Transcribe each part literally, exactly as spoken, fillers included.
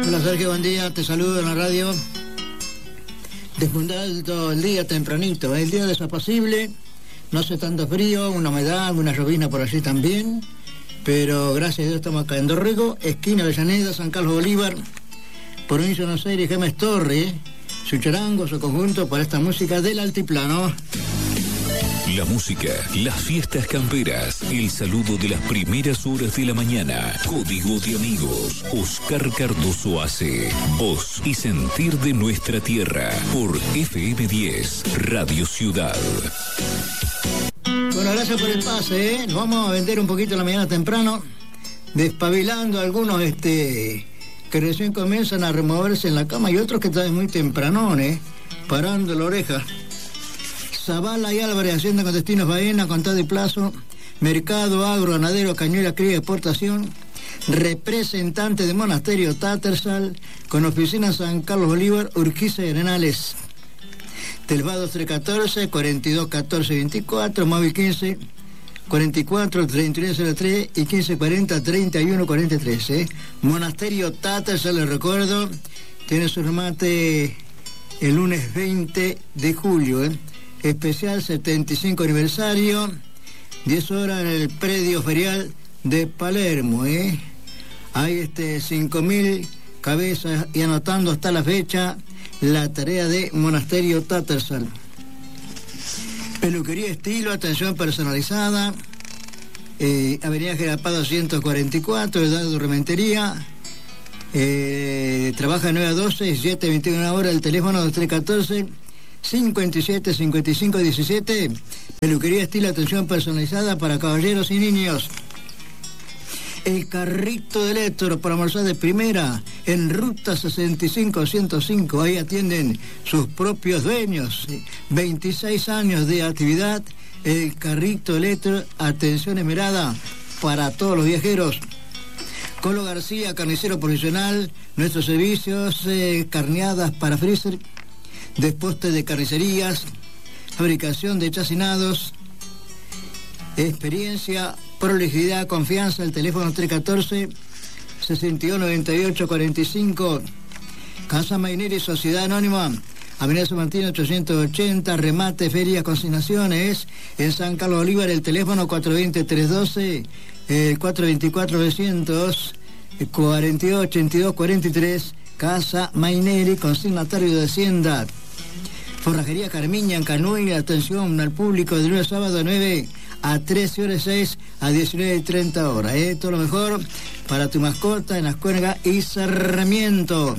Hola Sergio, buen día, te saludo en la radio. Despuntado el día tempranito, el día desapacible, no hace tanto frío, una humedad, una llovina por allí también, pero gracias a Dios estamos acá en Dorrego, esquina Avellaneda, San Carlos Bolívar, provincia de Buenos Aires, Gemes Torre, su charango, su conjunto para esta música del altiplano. La música, las fiestas camperas, el saludo de las primeras horas de la mañana. Código de amigos. Oscar Cardoso hace voz y sentir de nuestra tierra por F M diez, Radio Ciudad. Bueno, gracias por el pase, ¿eh? Nos vamos a vender un poquito la mañana temprano, despabilando a algunos este, que recién comienzan a removerse en la cama y otros que están muy tempranones, ¿eh? Parando la oreja. Zavala y Álvarez, Hacienda con destinos Baena, contado y plazo, mercado, agro, ganadero, cañuela, cría, exportación, representante de Monasterio Tattersall, con oficina en San Carlos Bolívar, Urquiza y Arenales. Telvado tres uno cuatro, cuarenta y dos, catorce, veinticuatro, móvil quince, cuarenta y cuatro, treinta y uno cero tres y quince cuarenta, treinta y uno cuarenta y tres. ¿eh? Monasterio Tattersall, les recuerdo, tiene su remate el lunes veinte de julio, ¿eh? Especial setenta y cinco aniversario, diez horas en el predio ferial de Palermo, ¿eh? Hay este cinco mil cabezas y anotando hasta la fecha la tarea de Monasterio Tattersall. Peluquería estilo, atención personalizada, eh, Avenida Gerapado ciento cuarenta y cuatro, edad de Rementería, eh, trabaja de nueve a doce, siete a veintiuna horas, el teléfono dos tres uno cuatro, cincuenta y siete, cincuenta y cinco, diecisiete. Peluquería estilo, atención personalizada para caballeros y niños. El carrito de Héctor para almorzar de primera en ruta sesenta y cinco ciento cinco. Ahí atienden sus propios dueños. veintiséis años de actividad. El carrito de Héctor, atención esmerada para todos los viajeros. Colo García, carnicero profesional. Nuestros servicios, eh, carneadas para freezer, desposte de carnicerías, fabricación de chacinados, experiencia, prolijidad, confianza. El teléfono tres uno cuatro, sesenta y uno, noventa y ocho, cuarenta y cinco. Casa Maineri, Sociedad Anónima, Avenida San Martín ochocientos ochenta, remate, ferias, consignaciones en San Carlos Bolívar. El teléfono cuatro dos cero, tres uno dos, eh, cuatro dos cuatro, novecientos, cuarenta y ocho, ochenta y dos, cuarenta y tres. Casa Maineri, consignatario de Hacienda. Forrajería Carmiña en Canuy, atención al público de lunes a sábado de nueve a trece horas, seis a diecinueve y treinta horas. ¿eh? Todo lo mejor para tu mascota en Ascuérga y Sarmiento.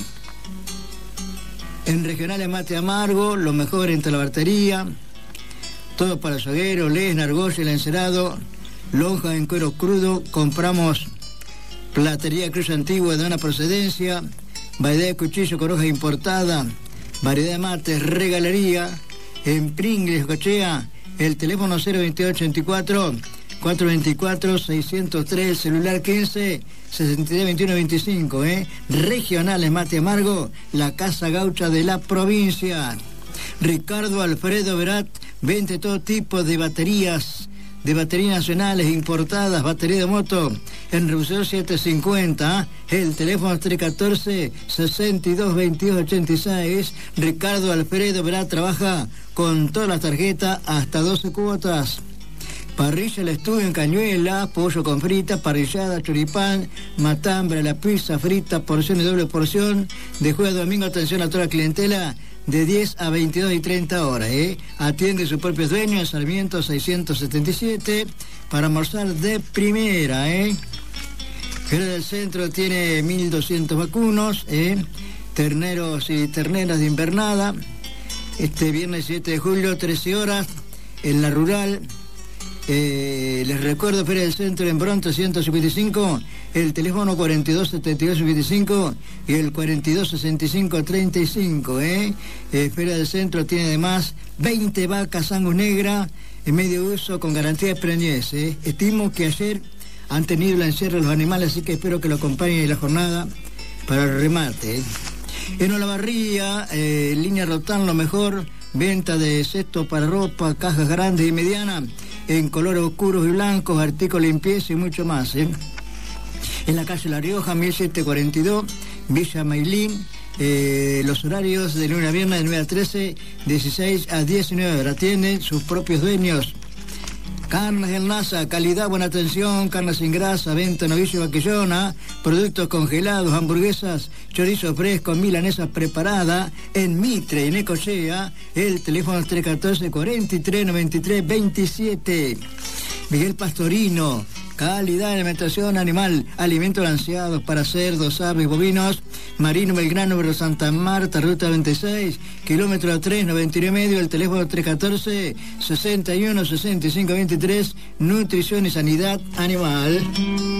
En Regionales Mate Amargo, lo mejor en talabartería. Todo para soguero, lesna, argolla, el encerado, lonja en cuero crudo. Compramos platería Cruz Antigua de buena procedencia, variedad de cuchillo con hoja importada, variedad de mates, regalería. En Pringles, Cochea, el teléfono cero veintiocho veinticuatro, cuatrocientos veinticuatro, seiscientos tres, celular quince, sesenta y tres, veintiuno, veinticinco, ¿eh? Regionales Mate Amargo, la casa gaucha de la provincia. Ricardo Alfredo Verat, vende todo tipo de baterías, de baterías nacionales, importadas, batería de moto, en Revolución setecientos cincuenta, el teléfono tres uno cuatro, sesenta y dos, veintidós, ochenta y seis. Ricardo Alfredo Verat trabaja con todas las tarjetas hasta doce cuotas. Parrilla El Estudio en Cañuela, pollo con frita, parrillada, choripán, matambre, la pizza frita, porción y doble porción, de jueves a domingo, atención a toda la clientela, de diez a veintidós y treinta horas, ¿eh? Atiende sus propios dueños en Sarmiento seiscientos setenta y siete, para almorzar de primera, ¿eh? Feria del Centro tiene mil doscientos vacunos, ¿eh? Terneros y terneras de invernada. Este viernes siete de julio, trece horas, en la rural. Eh, les recuerdo, Feria del Centro en Bron trescientos cincuenta y cinco, el teléfono cuarenta y dos, setenta y dos, cincuenta y cinco y el cuarenta y dos, sesenta y cinco, treinta y cinco. ¿eh? Eh, Feria del Centro tiene además veinte vacas Angus negra en medio uso con garantía de preñez. ¿eh? Estimo que ayer han tenido el encierro de los animales, así que espero que lo acompañen en la jornada para el remate. ¿eh? En Olavarría, eh, línea Rotán, lo mejor, venta de cestos para ropa, cajas grandes y medianas, en colores oscuros y blancos, artículos de limpieza y mucho más. ¿eh? En la calle La Rioja, mil setecientos cuarenta y dos, Villa Mailín. Eh, los horarios de lunes a viernes de nueve a trece, dieciséis a diecinueve horas. Tienen sus propios dueños. Carnes del Nasa, calidad, buena atención, carne sin grasa, venta, novillo y vaquillona, productos congelados, hamburguesas, chorizo fresco, milanesa preparada, en Mitre, en Necochea, el teléfono tres uno cuatro, cuarenta y tres, noventa y tres, veintisiete. Miguel Pastorino, calidad de alimentación animal, alimentos balanceados para cerdos, aves, bovinos, Marino Belgrano, número Santa Marta, ruta veintiséis, kilómetro tres, noventa y nueve medio, el teléfono tres uno cuatro, sesenta y uno, sesenta y cinco, veintitrés, nutrición y sanidad animal.